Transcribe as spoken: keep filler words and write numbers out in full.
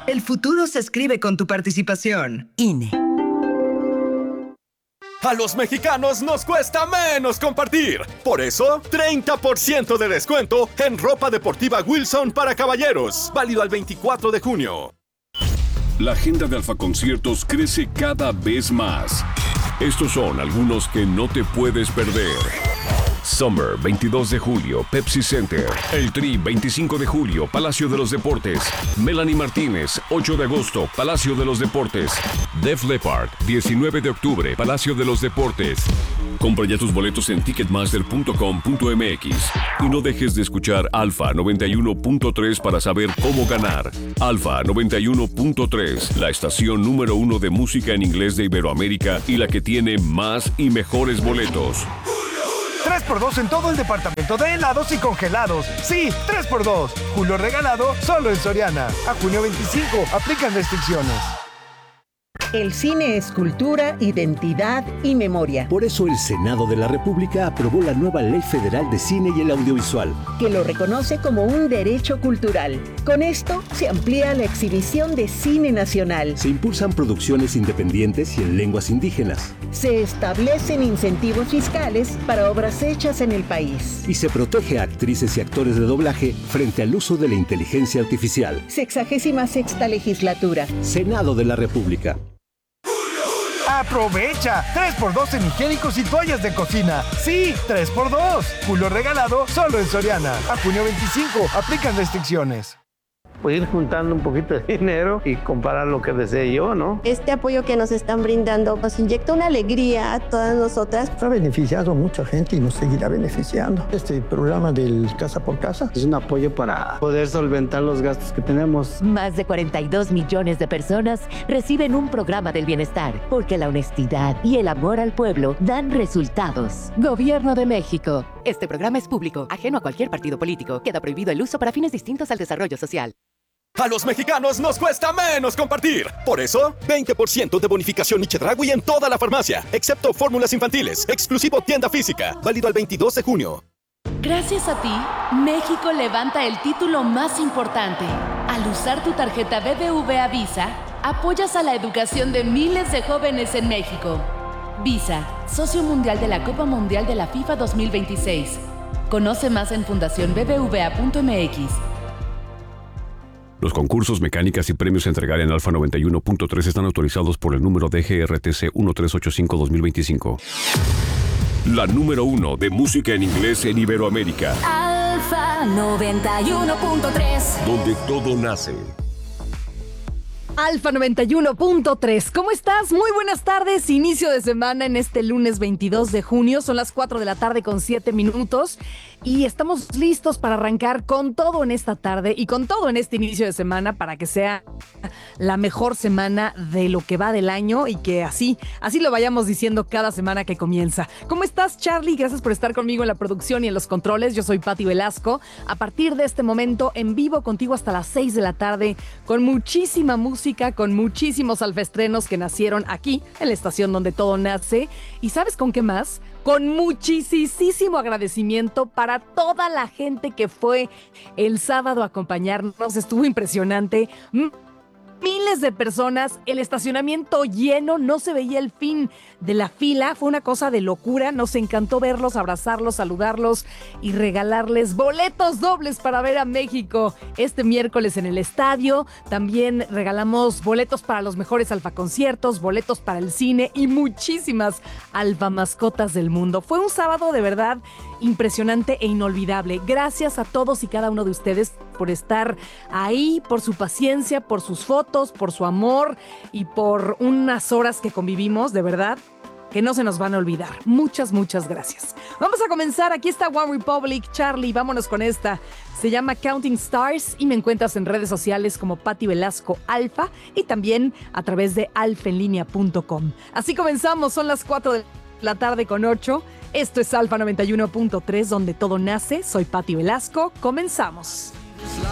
El futuro se escribe con tu participación. I N E. A los mexicanos nos cuesta menos compartir. Por eso, treinta por ciento de descuento en ropa deportiva Wilson para caballeros. Válido al veinticuatro de junio. La agenda de Alfa Conciertos crece cada vez más. Estos son algunos que no te puedes perder. Summer, veintidós de julio, Pepsi Center. El Tri, veinticinco de julio, Palacio de los Deportes. Melanie Martínez, ocho de agosto, Palacio de los Deportes. Def Leppard, diecinueve de octubre, Palacio de los Deportes. Compra ya tus boletos en ticketmaster punto com punto m x y no dejes de escuchar Alfa noventa y uno punto tres para saber cómo ganar. Alfa noventa y uno punto tres, la estación número uno de música en inglés de Iberoamérica y la que tiene más y mejores boletos. tres por dos en todo el departamento de helados y congelados. Sí, tres por dos. Julio regalado solo en Soriana. A junio veinticinco, aplican restricciones. El cine es cultura, identidad y memoria. Por eso el Senado de la República aprobó la nueva Ley Federal de Cine y el Audiovisual, que lo reconoce como un derecho cultural. Con esto se amplía la exhibición de cine nacional. Se impulsan producciones independientes y en lenguas indígenas. Se establecen incentivos fiscales para obras hechas en el país. Y se protege a actrices y actores de doblaje frente al uso de la inteligencia artificial. Sexagésima sexta legislatura. Senado de la República. ¡Aprovecha! tres por dos en higiénicos y toallas de cocina. ¡Sí! tres por dos. Julio regalado solo en Soriana. A junio veinticinco, aplican restricciones. Pues ir juntando un poquito de dinero y comprar lo que desee yo, ¿no? Este apoyo que nos están brindando nos inyecta una alegría a todas nosotras. Ha beneficiado a mucha gente y nos seguirá beneficiando. Este programa del Casa por Casa es un apoyo para poder solventar los gastos que tenemos. Más de cuarenta y dos millones de personas reciben un programa del bienestar, porque la honestidad y el amor al pueblo dan resultados. Gobierno de México. Este programa es público, ajeno a cualquier partido político. Queda prohibido el uso para fines distintos al desarrollo social. A los mexicanos nos cuesta menos compartir. Por eso, veinte por ciento de bonificación y Chedraui en toda la farmacia, excepto fórmulas infantiles. Exclusivo tienda física. Válido al veintidós de junio. Gracias a ti, México levanta el título más importante. Al usar tu tarjeta B B V A Visa, apoyas a la educación de miles de jóvenes en México. Visa, socio mundial de la Copa Mundial de la FIFA dos mil veintiséis. Conoce más en fundación b b v a punto m x. Los concursos, mecánicas y premios a entregar en Alfa noventa y uno punto tres están autorizados por el número D G R T C trece ochenta y cinco dos mil veinticinco. La número uno de música en inglés en Iberoamérica. Alfa noventa y uno punto tres. Donde todo nace. Alfa noventa y uno punto tres. ¿Cómo estás? Muy buenas tardes. Inicio de semana en este lunes veintidós de junio. Son las cuatro de la tarde con siete minutos. Y estamos listos para arrancar con todo en esta tarde y con todo en este inicio de semana para que sea la mejor semana de lo que va del año y que así, así lo vayamos diciendo cada semana que comienza. ¿Cómo estás, Charlie? Gracias por estar conmigo en la producción y en los controles. Yo soy Pati Velasco. A partir de este momento, en vivo contigo hasta las seis de la tarde, con muchísima música, con muchísimos alfaestrenos que nacieron aquí, en la estación donde todo nace. ¿Y sabes con qué más? Con muchísimo agradecimiento para toda la gente que fue el sábado a acompañarnos. Estuvo impresionante. Miles de personas, el estacionamiento lleno, no se veía el fin de la fila, fue una cosa de locura. Nos encantó verlos, abrazarlos, saludarlos y regalarles boletos dobles para ver a México este miércoles en el estadio. También regalamos boletos para los mejores alfaconciertos, boletos para el cine y muchísimas alfamascotas del mundo. Fue un sábado de verdad impresionante e inolvidable. Gracias a todos y cada uno de ustedes por estar ahí, por su paciencia, por sus fotos, por su amor y por unas horas que convivimos, de verdad, que no se nos van a olvidar. Muchas, muchas gracias. Vamos a comenzar. Aquí está One Republic. Charlie, vámonos con esta. Se llama Counting Stars y me encuentras en redes sociales como Pati Velasco Alfa y también a través de alfa en línea punto com. Así comenzamos. Son las cuatro de la tarde con ocho. Esto es Alfa noventa y uno punto tres, donde todo nace. Soy Pati Velasco. Comenzamos.